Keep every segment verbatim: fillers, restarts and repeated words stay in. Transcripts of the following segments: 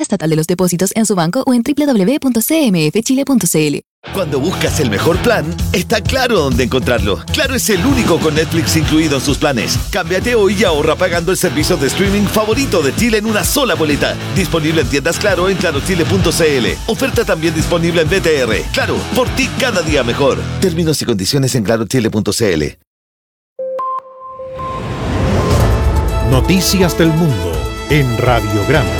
Estatal de los Depósitos en su banco o en doble u doble u doble u punto c m f chile punto c l. Cuando buscas el mejor plan, está claro dónde encontrarlo. Claro es el único con Netflix incluido en sus planes. Cámbiate hoy y ahorra pagando el servicio de streaming favorito de Chile en una sola boleta. Disponible en tiendas Claro en claro chile punto c l. Oferta también disponible en B T R. Claro, por ti cada día mejor. Términos y condiciones en claro chile punto c l. Noticias del Mundo en Radiograma.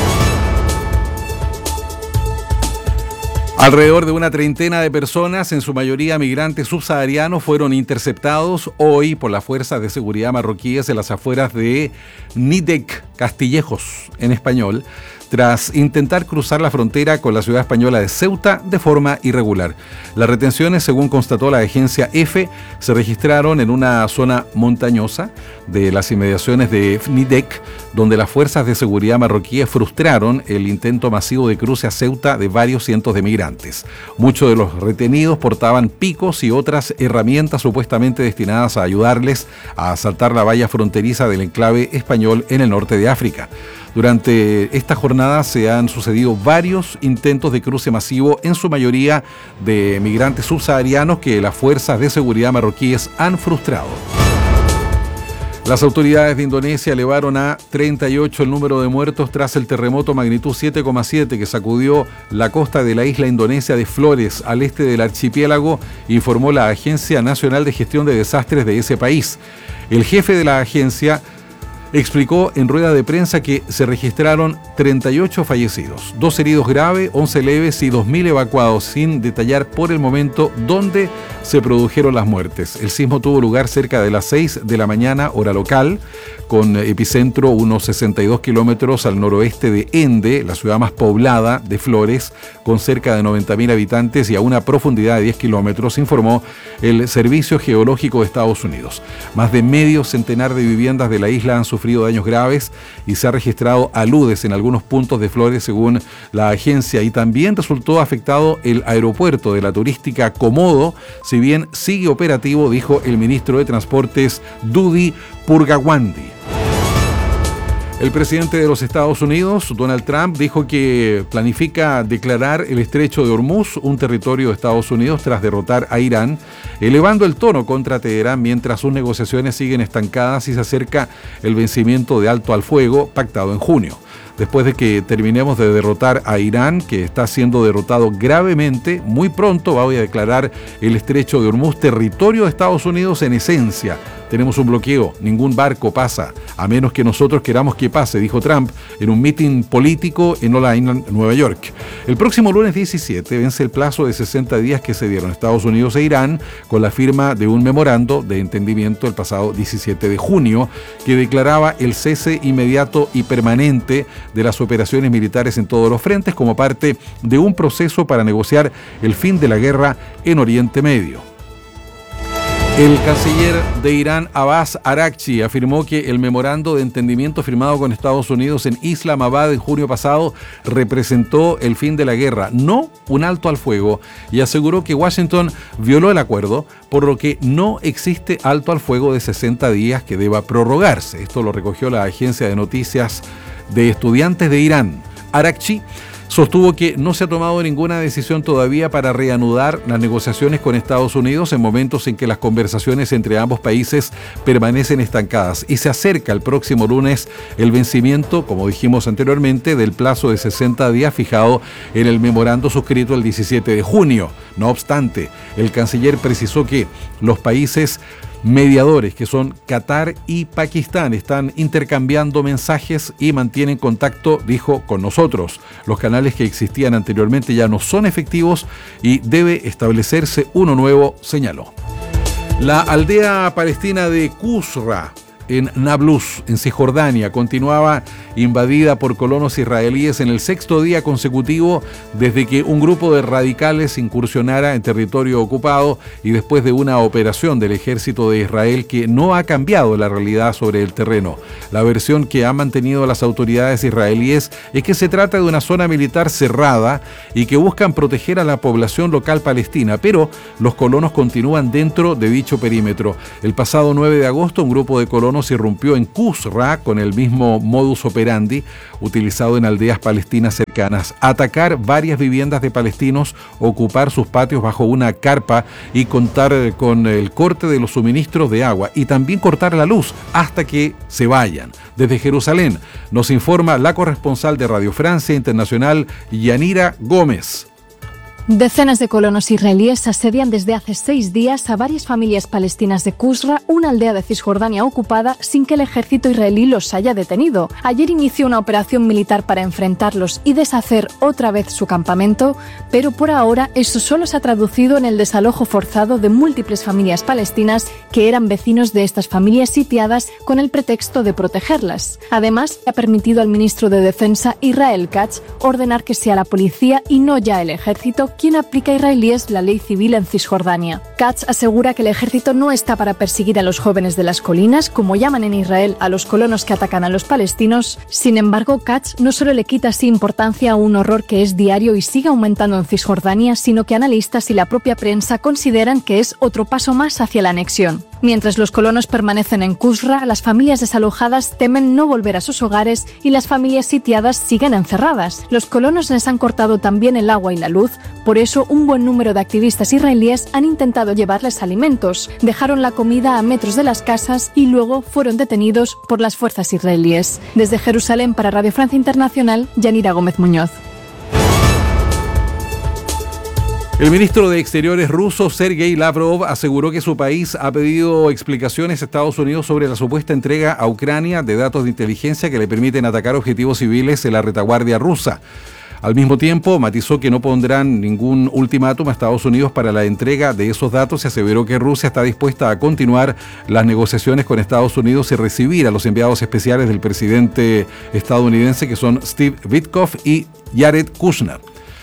Alrededor de una treintena de personas, en su mayoría migrantes subsaharianos, fueron interceptados hoy por las fuerzas de seguridad marroquíes en las afueras de Nidec, Castillejos en español, tras intentar cruzar la frontera con la ciudad española de Ceuta de forma irregular. Las retenciones, según constató la agencia EFE, se registraron en una zona montañosa de las inmediaciones de Nidec, donde las fuerzas de seguridad marroquíes frustraron el intento masivo de cruce a Ceuta de varios cientos de migrantes. Muchos de los retenidos portaban picos y otras herramientas supuestamente destinadas a ayudarles a asaltar la valla fronteriza del enclave español en el norte de África. Durante esta jornada se han sucedido varios intentos de cruce masivo, en su mayoría de migrantes subsaharianos, que las fuerzas de seguridad marroquíes han frustrado. Las autoridades de Indonesia elevaron a treinta y ocho el número de muertos tras el terremoto magnitud siete coma siete que sacudió la costa de la isla indonesia de Flores, al este del archipiélago, informó la Agencia Nacional de Gestión de Desastres de ese país. El jefe de la agencia explicó en rueda de prensa que se registraron treinta y ocho fallecidos, dos heridos graves, once leves y dos mil evacuados, sin detallar por el momento dónde se produjeron las muertes. El sismo tuvo lugar cerca de las seis de la mañana, hora local, con epicentro unos sesenta y dos kilómetros al noroeste de Ende, la ciudad más poblada de Flores, con cerca de noventa mil habitantes y a una profundidad de diez kilómetros, informó el Servicio Geológico de Estados Unidos. Más de medio centenar de viviendas de la isla han sufrido daños graves y se ha registrado aludes en algunos puntos de Flores, según la agencia, y también resultó afectado el aeropuerto de la turística Komodo, si bien sigue operativo, dijo el ministro de Transportes Dudi Purgawandi. El presidente de los Estados Unidos, Donald Trump, dijo que planifica declarar el estrecho de Hormuz un territorio de Estados Unidos tras derrotar a Irán, elevando el tono contra Teherán mientras sus negociaciones siguen estancadas y se acerca el vencimiento de alto al fuego pactado en junio. Después de que terminemos de derrotar a Irán, que está siendo derrotado gravemente, muy pronto voy a declarar el estrecho de Hormuz territorio de Estados Unidos en esencia. Tenemos un bloqueo, ningún barco pasa, a menos que nosotros queramos que pase, dijo Trump en un mitin político en Long Island, Nueva York. El próximo lunes diecisiete vence el plazo de sesenta días que se dieron Estados Unidos e Irán con la firma de un memorando de entendimiento el pasado diecisiete de junio que declaraba el cese inmediato y permanente de las operaciones militares en todos los frentes como parte de un proceso para negociar el fin de la guerra en Oriente Medio. El canciller de Irán, Abbas Araghchi, afirmó que el memorando de entendimiento firmado con Estados Unidos en Islamabad en junio pasado representó el fin de la guerra, no un alto al fuego, y aseguró que Washington violó el acuerdo, por lo que no existe alto al fuego de sesenta días que deba prorrogarse. Esto lo recogió la agencia de noticias de estudiantes de Irán. Araghchi sostuvo que no se ha tomado ninguna decisión todavía para reanudar las negociaciones con Estados Unidos en momentos en que las conversaciones entre ambos países permanecen estancadas y se acerca el próximo lunes el vencimiento, como dijimos anteriormente, del plazo de sesenta días fijado en el memorando suscrito el diecisiete de junio. No obstante, el canciller precisó que los países mediadores, que son Qatar y Pakistán, están intercambiando mensajes y mantienen contacto, dijo, con nosotros. Los canales que existían anteriormente ya no son efectivos y debe establecerse uno nuevo, señaló. La aldea palestina de Qusra, en Nablus, en Cisjordania, continuaba invadida por colonos israelíes en el sexto día consecutivo desde que un grupo de radicales incursionara en territorio ocupado y después de una operación del ejército de Israel que no ha cambiado la realidad sobre el terreno. La versión que han mantenido las autoridades israelíes es que se trata de una zona militar cerrada y que buscan proteger a la población local palestina, pero los colonos continúan dentro de dicho perímetro. El pasado nueve de agosto, un grupo de colonos colonos irrumpió en Qusra con el mismo modus operandi utilizado en aldeas palestinas cercanas: atacar varias viviendas de palestinos, ocupar sus patios bajo una carpa y contar con el corte de los suministros de agua y también cortar la luz hasta que se vayan. Desde Jerusalén nos informa la corresponsal de Radio Francia Internacional, Yanira Gómez. Decenas de colonos israelíes asedian desde hace seis días a varias familias palestinas de Qusra, una aldea de Cisjordania ocupada, sin que el ejército israelí los haya detenido. Ayer inició una operación militar para enfrentarlos y deshacer otra vez su campamento, pero por ahora eso solo se ha traducido en el desalojo forzado de múltiples familias palestinas que eran vecinos de estas familias sitiadas con el pretexto de protegerlas. Además, ha permitido al ministro de Defensa, Israel Katz, ordenar que sea la policía y no ya el ejército quien aplica a israelíes la ley civil en Cisjordania. Katz asegura que el ejército no está para perseguir a los jóvenes de las colinas, como llaman en Israel a los colonos que atacan a los palestinos. Sin embargo, Katz no solo le quita así importancia a un horror que es diario y sigue aumentando en Cisjordania, sino que analistas y la propia prensa consideran que es otro paso más hacia la anexión. Mientras los colonos permanecen en Qusra, las familias desalojadas temen no volver a sus hogares y las familias sitiadas siguen encerradas. Los colonos les han cortado también el agua y la luz. Por eso, un buen número de activistas israelíes han intentado llevarles alimentos, dejaron la comida a metros de las casas y luego fueron detenidos por las fuerzas israelíes. Desde Jerusalén para Radio Francia Internacional, Yanira Gómez Muñoz. El ministro de Exteriores ruso, Sergei Lavrov, aseguró que su país ha pedido explicaciones a Estados Unidos sobre la supuesta entrega a Ucrania de datos de inteligencia que le permiten atacar objetivos civiles en la retaguardia rusa. Al mismo tiempo, matizó que no pondrán ningún ultimátum a Estados Unidos para la entrega de esos datos y aseveró que Rusia está dispuesta a continuar las negociaciones con Estados Unidos y recibir a los enviados especiales del presidente estadounidense, que son Steve Witkoff y Jared Kushner.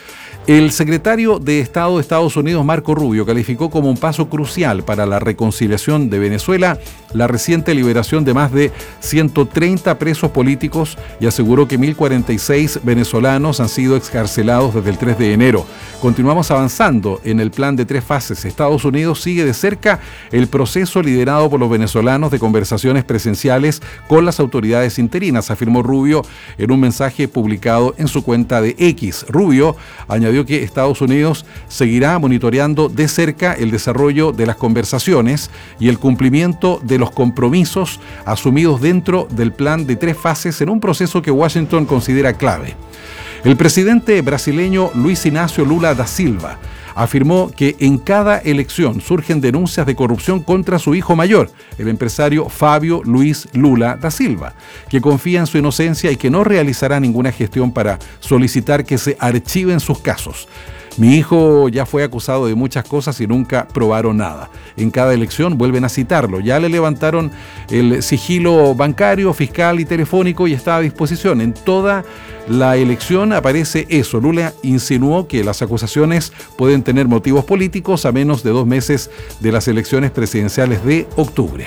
El secretario de Estado de Estados Unidos, Marco Rubio, calificó como un paso crucial para la reconciliación de Venezuela la reciente liberación de más de ciento treinta presos políticos y aseguró que mil cuarenta y seis venezolanos han sido excarcelados desde el tres de enero. Continuamos avanzando en el plan de tres fases. Estados Unidos sigue de cerca el proceso liderado por los venezolanos de conversaciones presenciales con las autoridades interinas, afirmó Rubio en un mensaje publicado en su cuenta de X. Rubio añadió que Estados Unidos seguirá monitoreando de cerca el desarrollo de las conversaciones y el cumplimiento de los compromisos asumidos dentro del plan de tres fases en un proceso que Washington considera clave. El presidente brasileño Luis Inácio Lula da Silva afirmó que en cada elección surgen denuncias de corrupción contra su hijo mayor, el empresario Fábio Luis Lula da Silva, que confía en su inocencia y que no realizará ninguna gestión para solicitar que se archiven sus casos. Mi hijo ya fue acusado de muchas cosas y nunca probaron nada. En cada elección vuelven a citarlo. Ya le levantaron el sigilo bancario, fiscal y telefónico y está a disposición. En toda la elección aparece eso. Lula insinuó que las acusaciones pueden tener motivos políticos a menos de dos meses de las elecciones presidenciales de octubre.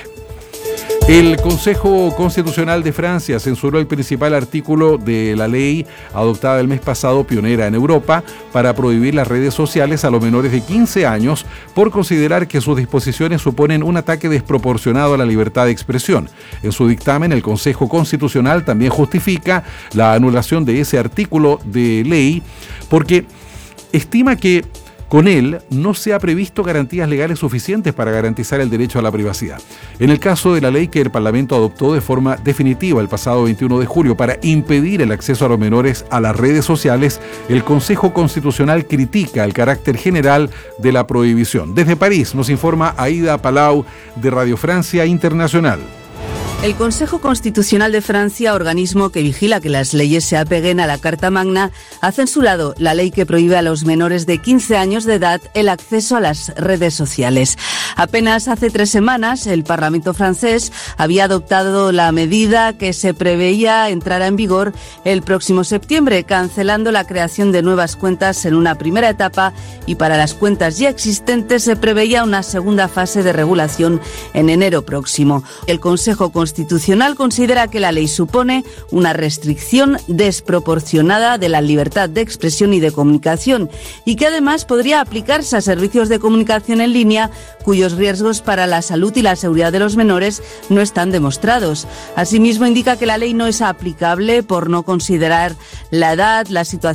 El Consejo Constitucional de Francia censuró el principal artículo de la ley adoptada el mes pasado, pionera en Europa, para prohibir las redes sociales a los menores de quince años por considerar que sus disposiciones suponen un ataque desproporcionado a la libertad de expresión. En su dictamen, el Consejo Constitucional también justifica la anulación de ese artículo de ley porque estima que con él no se ha previsto garantías legales suficientes para garantizar el derecho a la privacidad. En el caso de la ley que el Parlamento adoptó de forma definitiva el pasado veintiuno de julio para impedir el acceso a los menores a las redes sociales, el Consejo Constitucional critica el carácter general de la prohibición. Desde París nos informa Aida Palau de Radio Francia Internacional. El Consejo Constitucional de Francia, organismo que vigila que las leyes se apeguen a la Carta Magna, ha censurado la ley que prohíbe a los menores de quince años de edad el acceso a las redes sociales. Apenas hace tres semanas, el Parlamento francés había adoptado la medida que se preveía entrara en vigor el próximo septiembre, cancelando la creación de nuevas cuentas en una primera etapa, y para las cuentas ya existentes se preveía una segunda fase de regulación en enero próximo. El Consejo Constitucional Constitucional considera que la ley supone una restricción desproporcionada de la libertad de expresión y de comunicación y que además podría aplicarse a servicios de comunicación en línea cuyos riesgos para la salud y la seguridad de los menores no están demostrados. Asimismo, indica que la ley no es aplicable por no considerar la edad, la situación